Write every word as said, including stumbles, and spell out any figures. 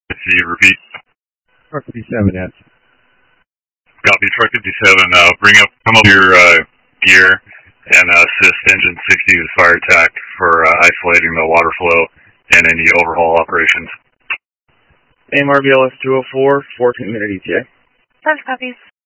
See you repeat. Truck fifty-seven, yes. Copy, Truck fifty-seven. Uh, bring up, come up your uh, gear and uh, assist Engine sixty with fire attack for uh, isolating the water flow and any overhaul operations. A M R B L S two oh four, fourteen minute E T A. Five copies.